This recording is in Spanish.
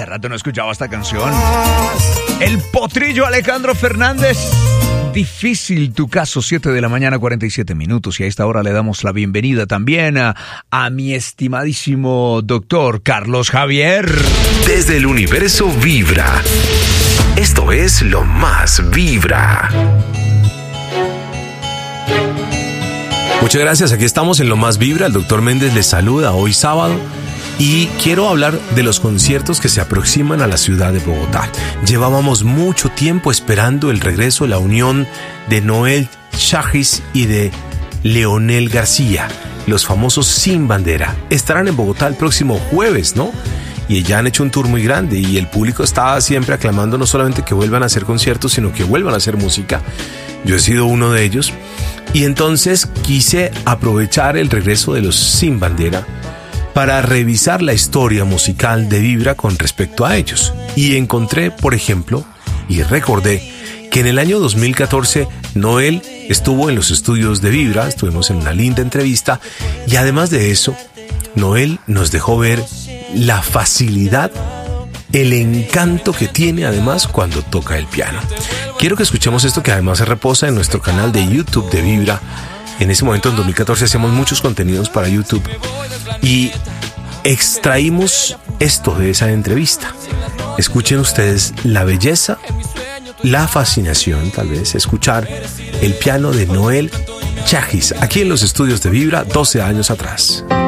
Hace rato no escuchaba esta canción. El Potrillo Alejandro Fernández. Difícil tu caso, 7 de la mañana, 47 minutos. Y a esta hora le damos la bienvenida también a mi estimadísimo doctor Carlos Javier. Desde el universo Vibra. Esto es Lo Más Vibra. Muchas gracias, aquí estamos en Lo Más Vibra. El doctor Méndez les saluda hoy sábado. Y quiero hablar de los conciertos que se aproximan a la ciudad de Bogotá. Llevábamos mucho tiempo esperando el regreso, la unión de Noel Chagis y de Leonel García, los famosos Sin Bandera. Estarán en Bogotá el próximo jueves, ¿no? Y ya han hecho un tour muy grande y el público está siempre aclamando no solamente que vuelvan a hacer conciertos, sino que vuelvan a hacer música. Yo he sido uno de ellos. Y entonces quise aprovechar el regreso de los Sin Bandera para revisar la historia musical de Vibra con respecto a ellos. Y encontré, por ejemplo, y recordé que en el año 2014 Noel estuvo en los estudios de Vibra, estuvimos en una linda entrevista, y además de eso, Noel nos dejó ver la facilidad, el encanto que tiene además cuando toca el piano. Quiero que escuchemos esto, que además se reposa en nuestro canal de YouTube de Vibra. En ese momento, en 2014, hacíamos muchos contenidos para YouTube y extraímos esto de esa entrevista. Escuchen ustedes la belleza, la fascinación, tal vez, escuchar el piano de Noel Chagis, aquí en los estudios de Vibra, 12 años atrás.